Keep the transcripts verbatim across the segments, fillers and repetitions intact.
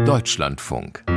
Deutschlandfunk.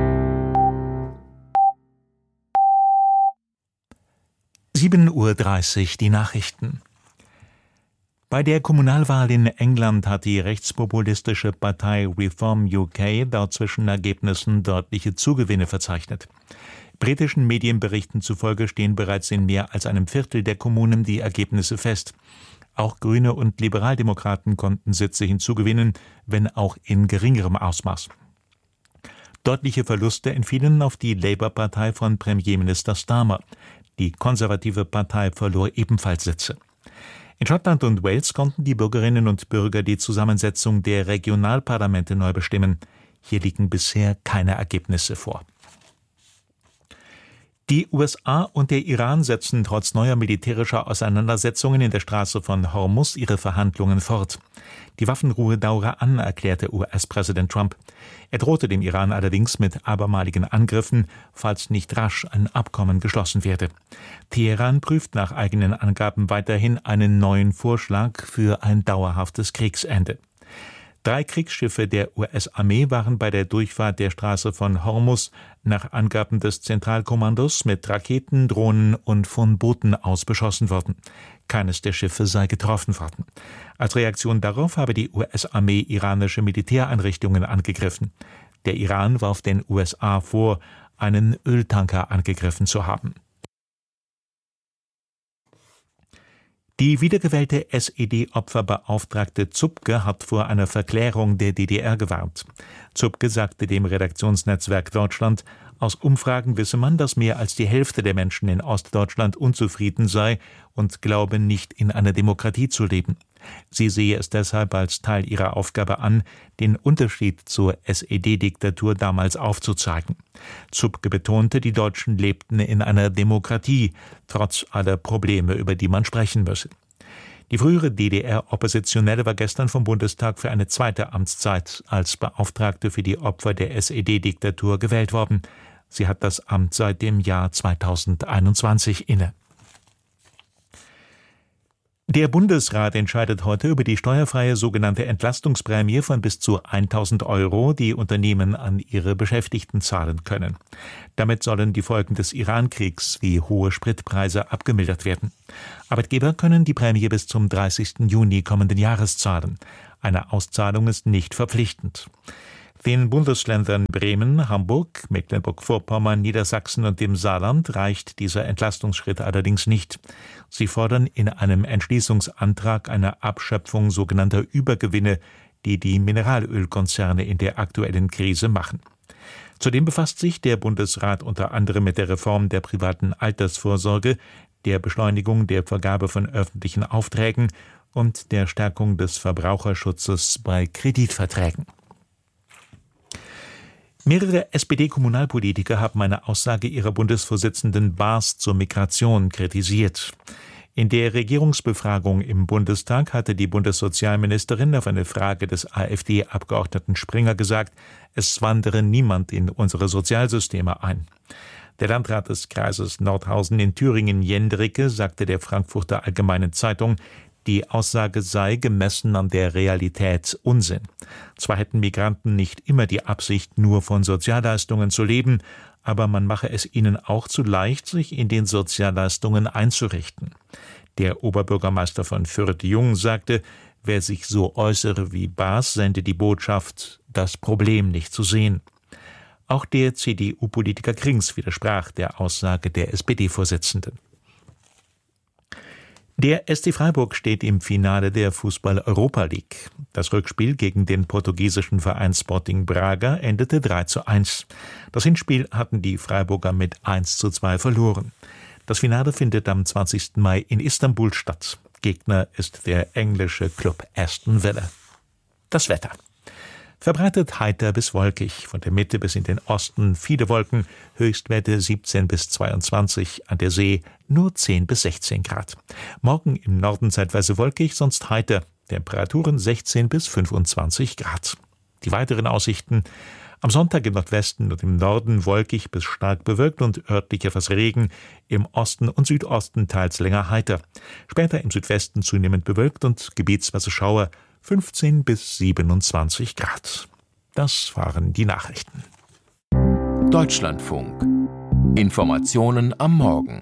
sieben Uhr dreißig, die Nachrichten. Bei der Kommunalwahl in England hat die rechtspopulistische Partei Reform U K laut Zwischenergebnissen deutliche Zugewinne verzeichnet. Britischen Medienberichten zufolge stehen bereits in mehr als einem Viertel der Kommunen die Ergebnisse fest. Auch Grüne und Liberaldemokraten konnten Sitze hinzugewinnen, wenn auch in geringerem Ausmaß. Deutliche Verluste entfielen auf die Labour-Partei von Premierminister Starmer. Die konservative Partei verlor ebenfalls Sitze. In Schottland und Wales konnten die Bürgerinnen und Bürger die Zusammensetzung der Regionalparlamente neu bestimmen. Hier liegen bisher keine Ergebnisse vor. Die U S A und der Iran setzen trotz neuer militärischer Auseinandersetzungen in der Straße von Hormuz ihre Verhandlungen fort. Die Waffenruhe dauere an, erklärte U S-Präsident Trump. Er drohte dem Iran allerdings mit abermaligen Angriffen, falls nicht rasch ein Abkommen geschlossen werde. Teheran prüft nach eigenen Angaben weiterhin einen neuen Vorschlag für ein dauerhaftes Kriegsende. Drei Kriegsschiffe der U S-Armee waren bei der Durchfahrt der Straße von Hormuz nach Angaben des Zentralkommandos mit Raketen, Drohnen und von Booten aus beschossen worden. Keines der Schiffe sei getroffen worden. Als Reaktion darauf habe die U S-Armee iranische Militäreinrichtungen angegriffen. Der Iran warf den U S A vor, einen Öltanker angegriffen zu haben. Die wiedergewählte S E D-Opferbeauftragte Zupke hat vor einer Verklärung der D D R gewarnt. Zupke sagte dem Redaktionsnetzwerk Deutschland, aus Umfragen wisse man, dass mehr als die Hälfte der Menschen in Ostdeutschland unzufrieden sei und glaube, nicht in einer Demokratie zu leben. Sie sehe es deshalb als Teil ihrer Aufgabe an, den Unterschied zur S E D-Diktatur damals aufzuzeigen. Zupke betonte, die Deutschen lebten in einer Demokratie, trotz aller Probleme, über die man sprechen müsse. Die frühere D D R-Oppositionelle war gestern vom Bundestag für eine zweite Amtszeit als Beauftragte für die Opfer der S E D-Diktatur gewählt worden. Sie hat das Amt seit dem Jahr zweitausendeinundzwanzig inne. Der Bundesrat entscheidet heute über die steuerfreie sogenannte Entlastungsprämie von bis zu tausend Euro, die Unternehmen an ihre Beschäftigten zahlen können. Damit sollen die Folgen des Iran-Kriegs wie hohe Spritpreise abgemildert werden. Arbeitgeber können die Prämie bis zum dreißigsten Juni kommenden Jahres zahlen. Eine Auszahlung ist nicht verpflichtend. Den Bundesländern Bremen, Hamburg, Mecklenburg-Vorpommern, Niedersachsen und dem Saarland reicht dieser Entlastungsschritt allerdings nicht. Sie fordern in einem Entschließungsantrag eine Abschöpfung sogenannter Übergewinne, die die Mineralölkonzerne in der aktuellen Krise machen. Zudem befasst sich der Bundesrat unter anderem mit der Reform der privaten Altersvorsorge, der Beschleunigung der Vergabe von öffentlichen Aufträgen und der Stärkung des Verbraucherschutzes bei Kreditverträgen. Mehrere S P D-Kommunalpolitiker haben eine Aussage ihrer Bundesvorsitzenden Baas zur Migration kritisiert. In der Regierungsbefragung im Bundestag hatte die Bundessozialministerin auf eine Frage des AfD-Abgeordneten Springer gesagt, es wandere niemand in unsere Sozialsysteme ein. Der Landrat des Kreises Nordhausen in Thüringen, Jendricke, sagte der Frankfurter Allgemeinen Zeitung, die Aussage sei gemessen an der Realität Unsinn. Zwar hätten Migranten nicht immer die Absicht, nur von Sozialleistungen zu leben, aber man mache es ihnen auch zu leicht, sich in den Sozialleistungen einzurichten. Der Oberbürgermeister von Fürth-Jung sagte, wer sich so äußere wie Baas, sende die Botschaft, das Problem nicht zu sehen. Auch der C D U-Politiker Krings widersprach der Aussage der S P D-Vorsitzenden. Der S C Freiburg steht im Finale der Fußball-Europa League. Das Rückspiel gegen den portugiesischen Verein Sporting Braga endete drei zu eins. Das Hinspiel hatten die Freiburger mit eins zu zwei verloren. Das Finale findet am zwanzigsten Mai in Istanbul statt. Gegner ist der englische Club Aston Villa. Das Wetter. Verbreitet heiter bis wolkig, von der Mitte bis in den Osten viele Wolken, Höchstwerte siebzehn bis zweiundzwanzig, an der See nur zehn bis sechzehn Grad. Morgen im Norden zeitweise wolkig, sonst heiter, Temperaturen sechzehn bis fünfundzwanzig Grad. Die weiteren Aussichten: am Sonntag im Nordwesten und im Norden wolkig bis stark bewölkt und örtlich etwas Regen, im Osten und Südosten teils länger heiter. Später im Südwesten zunehmend bewölkt und gebietsweise Schauer, fünfzehn bis siebenundzwanzig Grad. Das waren die Nachrichten. Deutschlandfunk. Informationen am Morgen.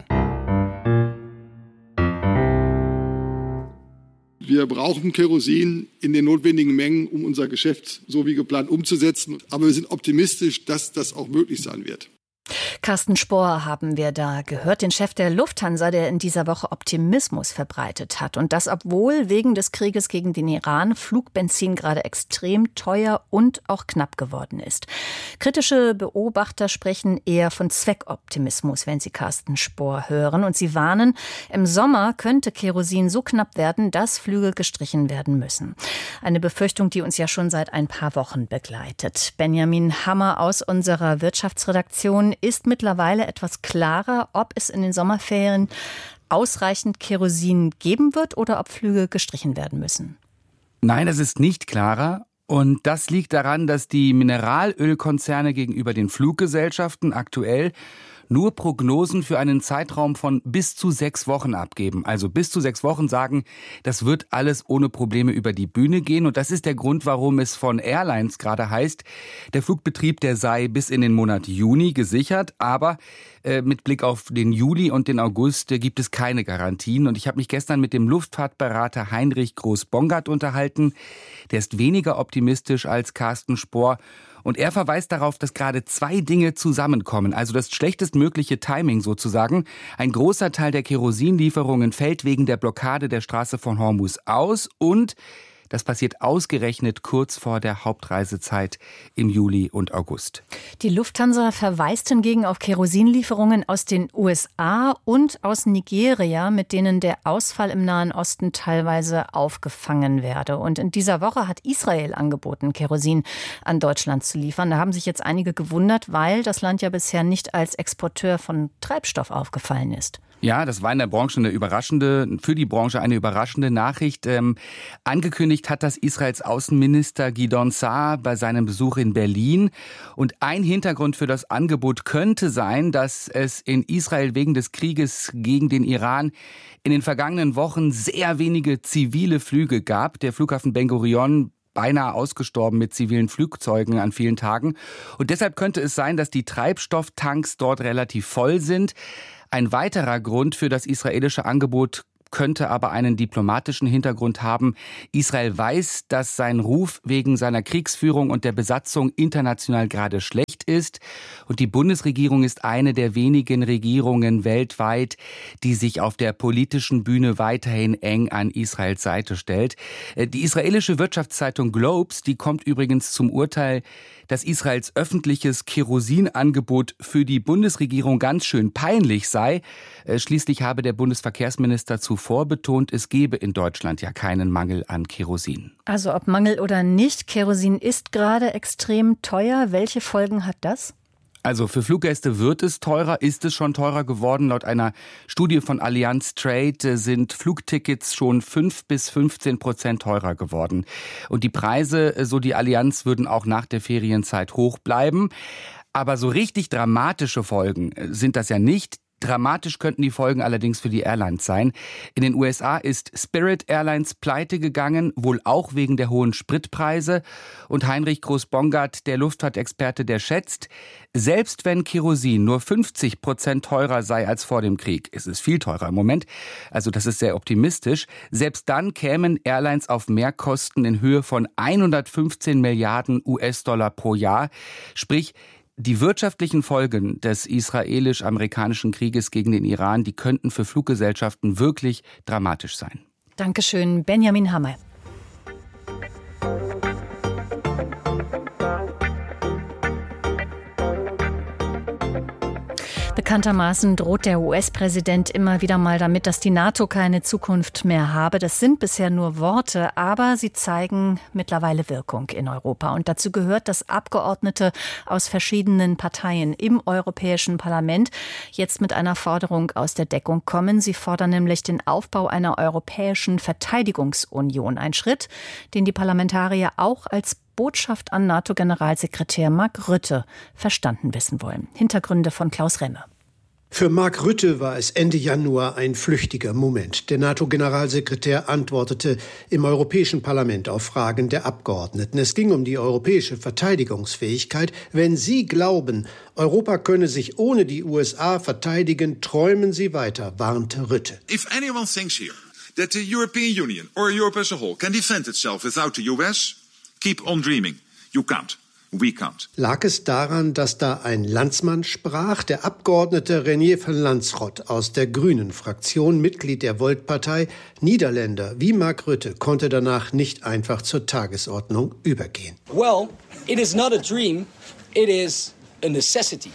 Wir brauchen Kerosin in den notwendigen Mengen, um unser Geschäft so wie geplant umzusetzen. Aber wir sind optimistisch, dass das auch möglich sein wird. Carsten Spohr haben wir da gehört, den Chef der Lufthansa, der in dieser Woche Optimismus verbreitet hat. Und das, obwohl wegen des Krieges gegen den Iran Flugbenzin gerade extrem teuer und auch knapp geworden ist. Kritische Beobachter sprechen eher von Zweckoptimismus, wenn sie Carsten Spohr hören. Und sie warnen, im Sommer könnte Kerosin so knapp werden, dass Flüge gestrichen werden müssen. Eine Befürchtung, die uns ja schon seit ein paar Wochen begleitet. Benjamin Hammer aus unserer Wirtschaftsredaktion: Ist mittlerweile etwas klarer, ob es in den Sommerferien ausreichend Kerosin geben wird oder ob Flüge gestrichen werden müssen? Nein, es ist nicht klarer. Und das liegt daran, dass die Mineralölkonzerne gegenüber den Fluggesellschaften aktuell nur Prognosen für einen Zeitraum von bis zu sechs Wochen abgeben. Also bis zu sechs Wochen sagen, das wird alles ohne Probleme über die Bühne gehen. Und das ist der Grund, warum es von Airlines gerade heißt, der Flugbetrieb, der sei bis in den Monat Juni gesichert. Aber äh, mit Blick auf den Juli und den August äh, gibt es keine Garantien. Und ich habe mich gestern mit dem Luftfahrtberater Heinrich Groß-Bongard unterhalten. Der ist weniger optimistisch als Carsten Spohr. Und er verweist darauf, dass gerade zwei Dinge zusammenkommen. Also das schlechtestmögliche Timing sozusagen. Ein großer Teil der Kerosinlieferungen fällt wegen der Blockade der Straße von Hormuz aus. Und das passiert ausgerechnet kurz vor der Hauptreisezeit im Juli und August. Die Lufthansa verweist hingegen auf Kerosinlieferungen aus den U S A und aus Nigeria, mit denen der Ausfall im Nahen Osten teilweise aufgefangen werde. Und in dieser Woche hat Israel angeboten, Kerosin an Deutschland zu liefern. Da haben sich jetzt einige gewundert, weil das Land ja bisher nicht als Exporteur von Treibstoff aufgefallen ist. Ja, das war in der Branche eine überraschende, für die Branche eine überraschende Nachricht. Ähm, angekündigt hat das Israels Außenminister Gideon Saar bei seinem Besuch in Berlin. Und ein Hintergrund für das Angebot könnte sein, dass es in Israel wegen des Krieges gegen den Iran in den vergangenen Wochen sehr wenige zivile Flüge gab. Der Flughafen Ben Gurion beinahe ausgestorben mit zivilen Flugzeugen an vielen Tagen. Und deshalb könnte es sein, dass die Treibstofftanks dort relativ voll sind. Ein weiterer Grund für das israelische Angebot könnte aber einen diplomatischen Hintergrund haben. Israel weiß, dass sein Ruf wegen seiner Kriegsführung und der Besatzung international gerade schlecht ist. Und die Bundesregierung ist eine der wenigen Regierungen weltweit, die sich auf der politischen Bühne weiterhin eng an Israels Seite stellt. Die israelische Wirtschaftszeitung Globes, die kommt übrigens zum Urteil, dass Israels öffentliches Kerosinangebot für die Bundesregierung ganz schön peinlich sei. Schließlich habe der Bundesverkehrsminister zuvor betont, es gebe in Deutschland ja keinen Mangel an Kerosin. Also ob Mangel oder nicht, Kerosin ist gerade extrem teuer. Welche Folgen hat das? Also für Fluggäste wird es teurer, ist es schon teurer geworden. Laut einer Studie von Allianz Trade sind Flugtickets schon fünf bis fünfzehn Prozent teurer geworden. Und die Preise, so die Allianz, würden auch nach der Ferienzeit hoch bleiben. Aber so richtig dramatische Folgen sind das ja nicht. Dramatisch könnten die Folgen allerdings für die Airlines sein. In den U S A ist Spirit Airlines pleite gegangen, wohl auch wegen der hohen Spritpreise. Und Heinrich Groß-Bongard, der Luftfahrtexperte, der schätzt, selbst wenn Kerosin nur fünfzig Prozent teurer sei als vor dem Krieg, es ist viel teurer im Moment, also das ist sehr optimistisch, selbst dann kämen Airlines auf Mehrkosten in Höhe von hundertfünfzehn Milliarden U S-Dollar pro Jahr. Sprich, die wirtschaftlichen Folgen des israelisch-amerikanischen Krieges gegen den Iran, die könnten für Fluggesellschaften wirklich dramatisch sein. Dankeschön, Benjamin Hammer. Bekanntermaßen droht der U S-Präsident immer wieder mal damit, dass die NATO keine Zukunft mehr habe. Das sind bisher nur Worte, aber sie zeigen mittlerweile Wirkung in Europa. Und dazu gehört, dass Abgeordnete aus verschiedenen Parteien im Europäischen Parlament jetzt mit einer Forderung aus der Deckung kommen. Sie fordern nämlich den Aufbau einer europäischen Verteidigungsunion. Ein Schritt, den die Parlamentarier auch als Botschaft an NATO-Generalsekretär Mark Rutte verstanden wissen wollen. Hintergründe von Klaus Remme. Für Mark Rutte war es Ende Januar ein flüchtiger Moment. Der NATO-Generalsekretär antwortete im Europäischen Parlament auf Fragen der Abgeordneten. Es ging um die europäische Verteidigungsfähigkeit. Wenn Sie glauben, Europa könne sich ohne die U S A verteidigen, träumen Sie weiter, warnte Rutte. If anyone thinks here that the European Union or Europe as a whole can defend itself without the U S, keep on dreaming. You can't. We can't. Lag es daran, dass da ein Landsmann sprach? Der Abgeordnete Reinier van Lanschot aus der Grünen-Fraktion, Mitglied der Volt-Partei, Niederländer wie Mark Rutte, konnte danach nicht einfach zur Tagesordnung übergehen. Well, it is not a dream, it is a necessity.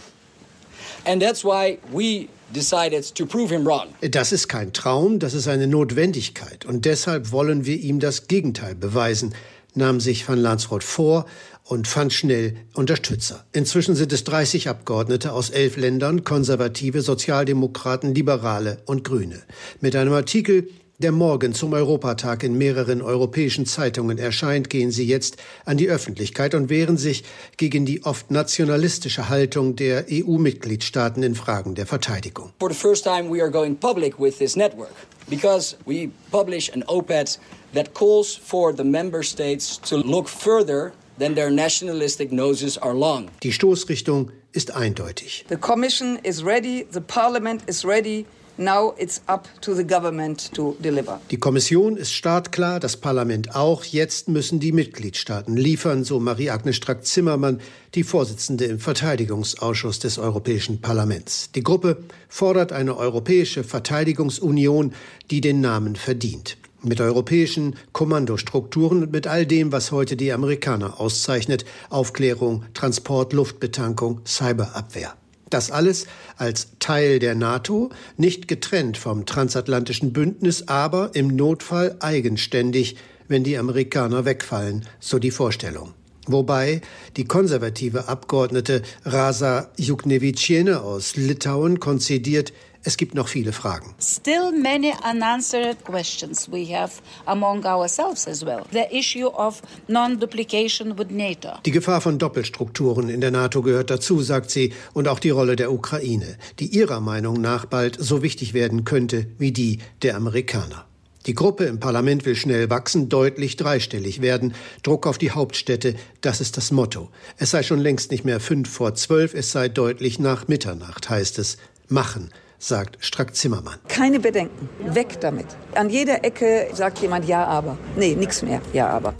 And that's why we decided to prove him wrong. Das ist kein Traum, das ist eine Notwendigkeit. Und deshalb wollen wir ihm das Gegenteil beweisen, nahm sich van Lanschot vor und fand schnell Unterstützer. Inzwischen sind es dreißig Abgeordnete aus elf Ländern, Konservative, Sozialdemokraten, Liberale und Grüne. Mit einem Artikel, der morgen zum Europatag in mehreren europäischen Zeitungen erscheint, gehen sie jetzt an die Öffentlichkeit und wehren sich gegen die oft nationalistische Haltung der E U-Mitgliedstaaten in Fragen der Verteidigung. For the first time we are going public with this network because we publish an op-ed that calls for the member states to look further than their nationalistic noses are long. Die Stoßrichtung ist eindeutig. The Commission is ready, the Parliament is ready. Now it's up to the government to deliver. Die Kommission ist startklar, das Parlament auch. Jetzt müssen die Mitgliedstaaten liefern, so Marie-Agnes Strack-Zimmermann, die Vorsitzende im Verteidigungsausschuss des Europäischen Parlaments. Die Gruppe fordert eine europäische Verteidigungsunion, die den Namen verdient. Mit europäischen Kommandostrukturen und mit all dem, was heute die Amerikaner auszeichnet: Aufklärung, Transport, Luftbetankung, Cyberabwehr. Das alles als Teil der NATO, nicht getrennt vom transatlantischen Bündnis, aber im Notfall eigenständig, wenn die Amerikaner wegfallen, so die Vorstellung. Wobei die konservative Abgeordnete Rasa Juknevičienė aus Litauen konzidiert, es gibt noch viele Fragen. Still many unanswered questions we have among ourselves as well. The issue of non-duplication with NATO. Die Gefahr von Doppelstrukturen in der NATO gehört dazu, sagt sie, und auch die Rolle der Ukraine, die ihrer Meinung nach bald so wichtig werden könnte wie die der Amerikaner. Die Gruppe im Parlament will schnell wachsen, deutlich dreistellig werden. Druck auf die Hauptstädte, das ist das Motto. Es sei schon längst nicht mehr fünf vor zwölf, es sei deutlich nach Mitternacht, heißt es. Machen, sagt Strack-Zimmermann. Keine Bedenken, weg damit. An jeder Ecke sagt jemand ja, aber. Nee, nichts mehr, ja, aber.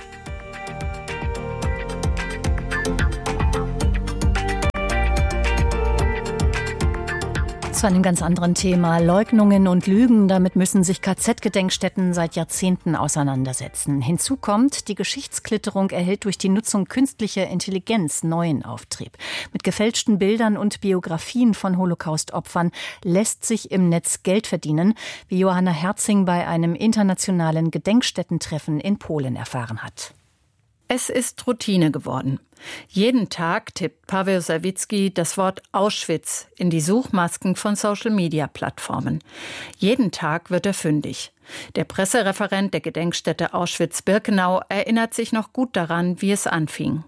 Zu einem ganz anderen Thema. Leugnungen und Lügen, damit müssen sich K Z-Gedenkstätten seit Jahrzehnten auseinandersetzen. Hinzu kommt, die Geschichtsklitterung erhält durch die Nutzung künstlicher Intelligenz neuen Auftrieb. Mit gefälschten Bildern und Biografien von Holocaust-Opfern lässt sich im Netz Geld verdienen, wie Johanna Herzing bei einem internationalen Gedenkstättentreffen in Polen erfahren hat. Es ist Routine geworden. Jeden Tag tippt Paweł Sawicki das Wort Auschwitz in die Suchmasken von Social-Media-Plattformen. Jeden Tag wird er fündig. Der Pressereferent der Gedenkstätte Auschwitz-Birkenau erinnert sich noch gut daran, wie es anfing.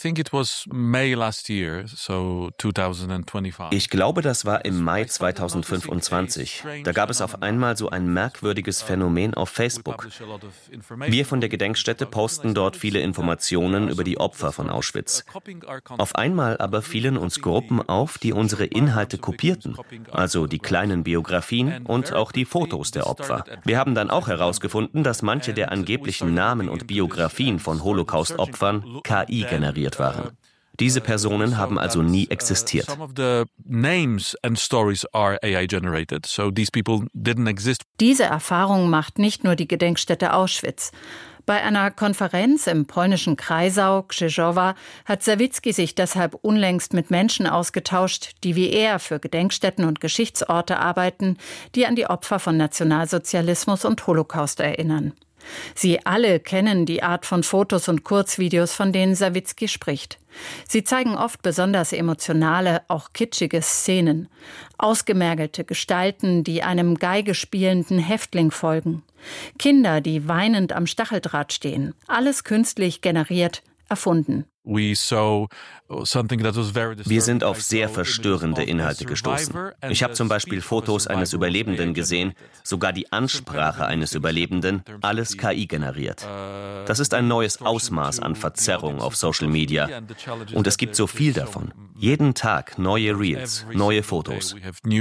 Ich glaube, das war im Mai zweitausendfünfundzwanzig. Da gab es auf einmal so ein merkwürdiges Phänomen auf Facebook. Wir von der Gedenkstätte posten dort viele Informationen über die Opfer von Auschwitz. Auf einmal aber fielen uns Gruppen auf, die unsere Inhalte kopierten, also die kleinen Biografien und auch die Fotos der Opfer. Wir haben dann auch herausgefunden, dass manche der angeblichen Namen und Biografien von Holocaust-Opfern K I generieren waren. Diese Personen haben also nie existiert. Diese Erfahrung macht nicht nur die Gedenkstätte Auschwitz. Bei einer Konferenz im polnischen Kreisau, Krzyżowa, hat Sawicki sich deshalb unlängst mit Menschen ausgetauscht, die wie er für Gedenkstätten und Geschichtsorte arbeiten, die an die Opfer von Nationalsozialismus und Holocaust erinnern. Sie alle kennen die Art von Fotos und Kurzvideos, von denen Sawicki spricht. Sie zeigen oft besonders emotionale, auch kitschige Szenen. Ausgemergelte Gestalten, die einem Geige spielenden Häftling folgen. Kinder, die weinend am Stacheldraht stehen. Alles künstlich generiert, erfunden. Wir sind auf sehr verstörende Inhalte gestoßen. Ich habe zum Beispiel Fotos eines Überlebenden gesehen, sogar die Ansprache eines Überlebenden, alles K I generiert. Das ist ein neues Ausmaß an Verzerrung auf Social Media. Und es gibt so viel davon. Jeden Tag neue Reels, neue Fotos.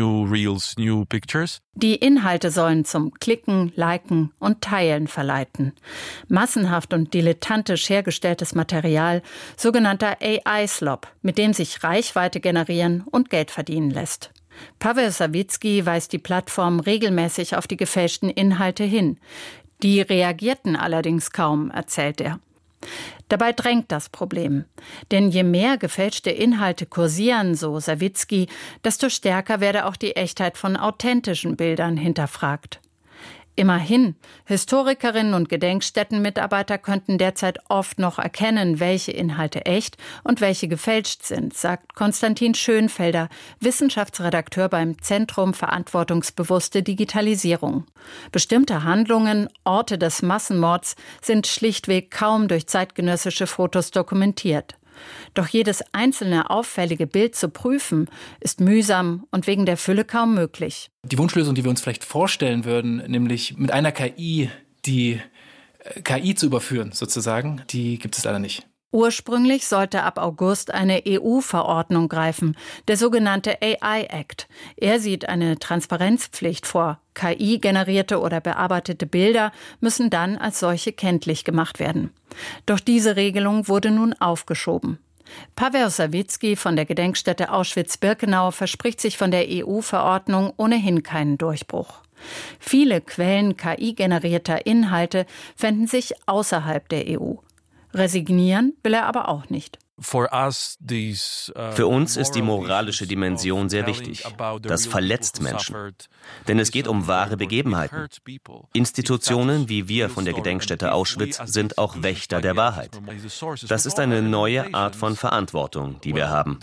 Die Inhalte sollen zum Klicken, Liken und Teilen verleiten. Massenhaft und dilettantisch hergestelltes Material, sogenannter A I-Slop, mit dem sich Reichweite generieren und Geld verdienen lässt. Paweł Sawicki weist die Plattform regelmäßig auf die gefälschten Inhalte hin. Die reagierten allerdings kaum, erzählt er. Dabei drängt das Problem. Denn je mehr gefälschte Inhalte kursieren, so Sawicki, desto stärker werde auch die Echtheit von authentischen Bildern hinterfragt. Immerhin, Historikerinnen und Gedenkstättenmitarbeiter könnten derzeit oft noch erkennen, welche Inhalte echt und welche gefälscht sind, sagt Konstantin Schönfelder, Wissenschaftsredakteur beim Zentrum Verantwortungsbewusste Digitalisierung. Bestimmte Handlungen, Orte des Massenmords sind schlichtweg kaum durch zeitgenössische Fotos dokumentiert. Doch jedes einzelne auffällige Bild zu prüfen, ist mühsam und wegen der Fülle kaum möglich. Die Wunschlösung, die wir uns vielleicht vorstellen würden, nämlich mit einer K I die K I zu überführen, sozusagen, die gibt es leider nicht. Ursprünglich sollte ab August eine E U-Verordnung greifen, der sogenannte A I-Act. Er sieht eine Transparenzpflicht vor. K I-generierte oder bearbeitete Bilder müssen dann als solche kenntlich gemacht werden. Doch diese Regelung wurde nun aufgeschoben. Paweł Sawicki von der Gedenkstätte Auschwitz-Birkenau verspricht sich von der E U-Verordnung ohnehin keinen Durchbruch. Viele Quellen K I-generierter Inhalte fänden sich außerhalb der E U. Resignieren will er aber auch nicht. Für uns ist die moralische Dimension sehr wichtig. Das verletzt Menschen. Denn es geht um wahre Begebenheiten. Institutionen wie wir von der Gedenkstätte Auschwitz sind auch Wächter der Wahrheit. Das ist eine neue Art von Verantwortung, die wir haben.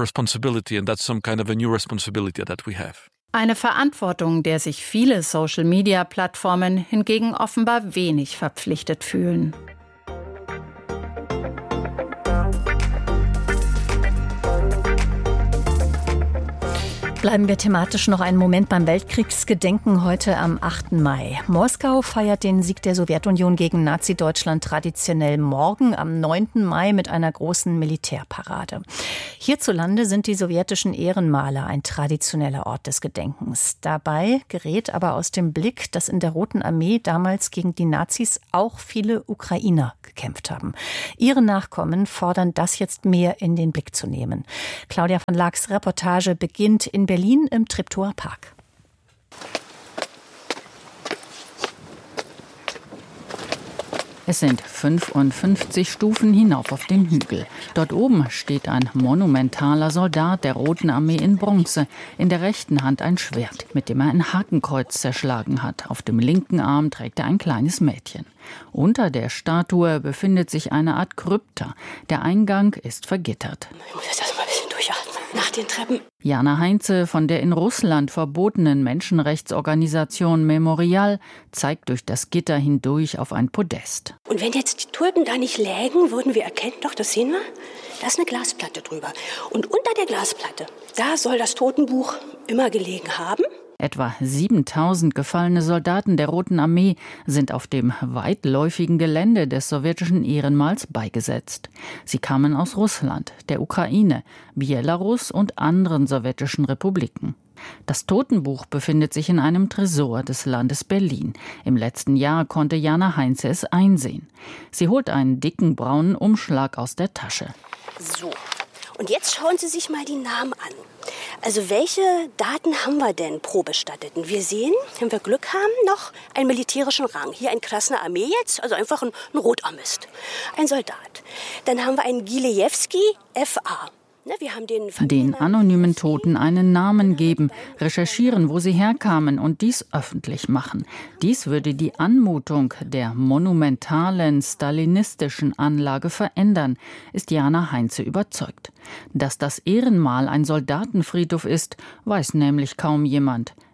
Eine Verantwortung, der sich viele Social-Media-Plattformen hingegen offenbar wenig verpflichtet fühlen. Bleiben wir thematisch noch einen Moment beim Weltkriegsgedenken heute am achten Mai. Moskau feiert den Sieg der Sowjetunion gegen Nazi-Deutschland traditionell morgen am neunten Mai mit einer großen Militärparade. Hierzulande sind die sowjetischen Ehrenmale ein traditioneller Ort des Gedenkens. Dabei gerät aber aus dem Blick, dass in der Roten Armee damals gegen die Nazis auch viele Ukrainer gekämpft haben. Ihre Nachkommen fordern das jetzt mehr in den Blick zu nehmen. Claudia von Laax Reportage beginnt in Berlin im Treptower Park. Es sind fünfundfünfzig Stufen hinauf auf den Hügel. Dort oben steht ein monumentaler Soldat der Roten Armee in Bronze. In der rechten Hand ein Schwert, mit dem er ein Hakenkreuz zerschlagen hat. Auf dem linken Arm trägt er ein kleines Mädchen. Unter der Statue befindet sich eine Art Krypta. Der Eingang ist vergittert. Ich muss jetzt erst mal ein bisschen durchatmen. Nach den Treppen. Jana Heinze von der in Russland verbotenen Menschenrechtsorganisation Memorial zeigt durch das Gitter hindurch auf ein Podest. Und wenn jetzt die Tulpen da nicht lägen, würden wir erkennen, doch, das sehen wir, da ist eine Glasplatte drüber. Und unter der Glasplatte, da soll das Totenbuch immer gelegen haben. Etwa siebentausend gefallene Soldaten der Roten Armee sind auf dem weitläufigen Gelände des sowjetischen Ehrenmals beigesetzt. Sie kamen aus Russland, der Ukraine, Belarus und anderen sowjetischen Republiken. Das Totenbuch befindet sich in einem Tresor des Landes Berlin. Im letzten Jahr konnte Jana Heinze es einsehen. Sie holt einen dicken braunen Umschlag aus der Tasche. So, und jetzt schauen Sie sich mal die Namen an. Also welche Daten haben wir denn pro Bestatteten? Wir sehen, wenn wir Glück haben, noch einen militärischen Rang. Hier ein Krasner Armee jetzt, also einfach ein, ein Rotarmist, ein Soldat. Dann haben wir einen Gilejewski F A. Ne, wir haben den, den anonymen Toten einen Namen geben, recherchieren, wo sie herkamen und dies öffentlich machen. Dies würde die Anmutung der monumentalen stalinistischen Anlage verändern, ist Jana Heinze überzeugt. Dass das Ehrenmal ein Soldatenfriedhof ist, weiß nämlich kaum jemand.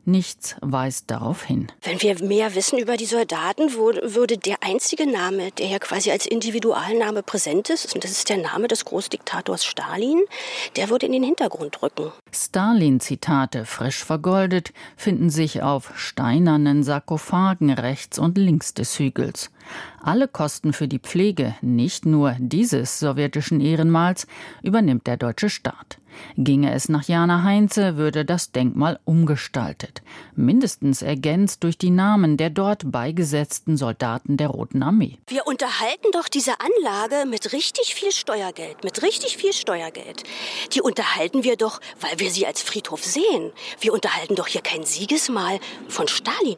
Nichts weist darauf hin. Wenn wir mehr wissen über die Soldaten, würde der einzige Name, der ja quasi als Individualname präsent ist, und das ist der Name des Großdiktators Stalin, der würde in den Hintergrund rücken. Stalin-Zitate, frisch vergoldet, finden sich auf steinernen Sarkophagen rechts und links des Hügels. Alle Kosten für die Pflege, nicht nur dieses sowjetischen Ehrenmals, übernimmt der deutsche Staat. Ginge es nach Jana Heinze, würde das Denkmal umgestaltet, mindestens ergänzt durch die Namen der dort beigesetzten Soldaten der Roten Armee. Wir unterhalten doch diese Anlage mit richtig viel Steuergeld, mit richtig viel Steuergeld. Die unterhalten wir doch, weil wir sie als Friedhof sehen. Wir unterhalten doch hier kein Siegesmal von Stalin.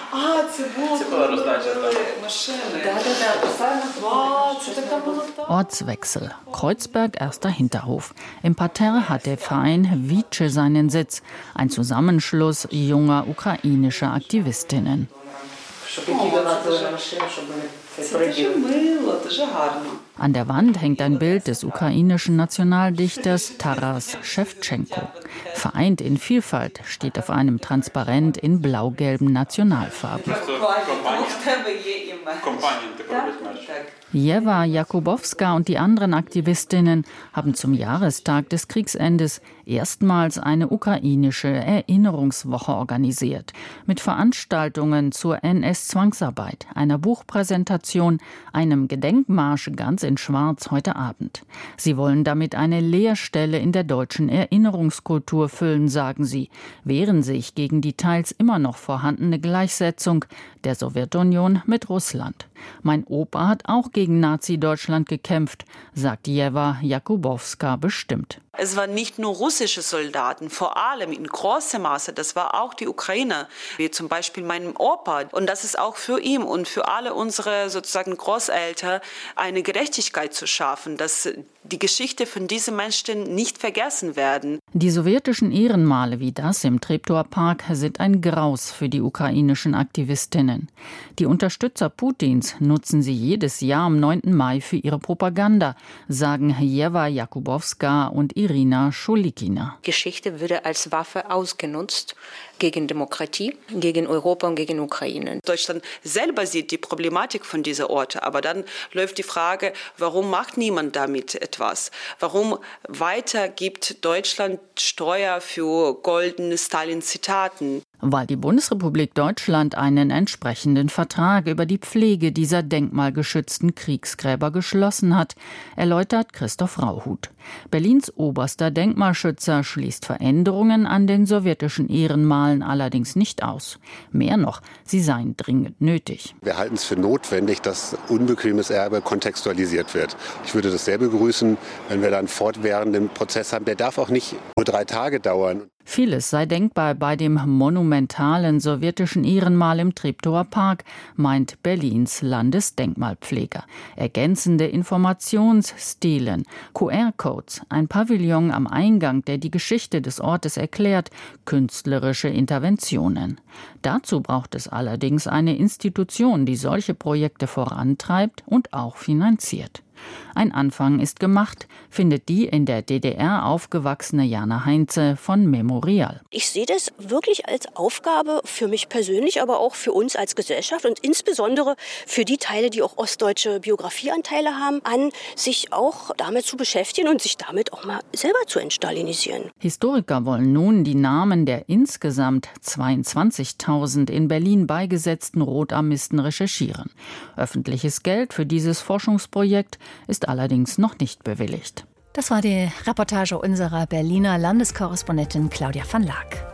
Ortswechsel. Kreuzberg, erster Hinterhof. Im Parterre hat der Verein Vice seinen Sitz, ein Zusammenschluss junger ukrainischer Aktivistinnen. An der Wand hängt ein Bild des ukrainischen Nationaldichters Taras Schewtschenko. Vereint in Vielfalt steht auf einem Transparent in blau-gelben Nationalfarben. Jewa Jakubowska und die anderen Aktivistinnen haben zum Jahrestag des Kriegsendes erstmals eine ukrainische Erinnerungswoche organisiert. Mit Veranstaltungen zur N S-Zwangsarbeit, einer Buchpräsentation, einem Gedenkmarsch ganz in Schwarz heute Abend. Sie wollen damit eine Leerstelle in der deutschen Erinnerungskultur füllen, sagen sie, wehren sich gegen die teils immer noch vorhandene Gleichsetzung der Sowjetunion mit Russland. Mein Opa hat auch gegen Nazi-Deutschland gekämpft, sagt Jewa Jakubowska bestimmt. Es waren nicht nur russische Soldaten, vor allem in großem Maße, das war auch die Ukrainer, wie zum Beispiel meinem Opa. Und das ist auch für ihn und für alle unsere sozusagen Großeltern eine Gerechtigkeit zu schaffen, dass die Geschichte von diesen Menschen nicht vergessen werden. Die sowjetischen Ehrenmale wie das im Treptower Park sind ein Graus für die ukrainischen Aktivistinnen. Die Unterstützer Putins nutzen sie jedes Jahr am neunten Mai für ihre Propaganda, sagen Jewa Jakubowska und Irina Schulikina. Geschichte würde als Waffe ausgenutzt gegen Demokratie, gegen Europa und gegen Ukraine. Deutschland selber sieht die Problematik von dieser Orte, aber dann läuft die Frage, warum macht niemand damit etwas? Warum weiter gibt Deutschland Steuer für goldene Stalin-Zitaten? Weil die Bundesrepublik Deutschland einen entsprechenden Vertrag über die Pflege dieser denkmalgeschützten Kriegsgräber geschlossen hat, erläutert Christoph Rauhut. Berlins oberster Denkmalschützer schließt Veränderungen an den sowjetischen Ehrenmalen allerdings nicht aus. Mehr noch, sie seien dringend nötig. Wir halten es für notwendig, dass unbequemes Erbe kontextualisiert wird. Ich würde das sehr begrüßen, wenn wir da einen fortwährenden Prozess haben. Der darf auch nicht nur drei Tage dauern. Vieles sei denkbar bei dem monumentalen sowjetischen Ehrenmal im Treptower Park, meint Berlins Landesdenkmalpfleger. Ergänzende Informationsstilen, Q R-Codes, ein Pavillon am Eingang, der die Geschichte des Ortes erklärt, künstlerische Interventionen. Dazu braucht es allerdings eine Institution, die solche Projekte vorantreibt und auch finanziert. Ein Anfang ist gemacht, findet die in der D D R aufgewachsene Jana Heinze von Memorial. Ich sehe das wirklich als Aufgabe für mich persönlich, aber auch für uns als Gesellschaft und insbesondere für die Teile, die auch ostdeutsche Biografieanteile haben, an, sich auch damit zu beschäftigen und sich damit auch mal selber zu entstalinisieren. Historiker wollen nun die Namen der insgesamt zweiundzwanzigtausend in Berlin beigesetzten Rotarmisten recherchieren. Öffentliches Geld für dieses Forschungsprojekt ist allerdings noch nicht bewilligt. Das war die Reportage unserer Berliner Landeskorrespondentin Claudia van Laak.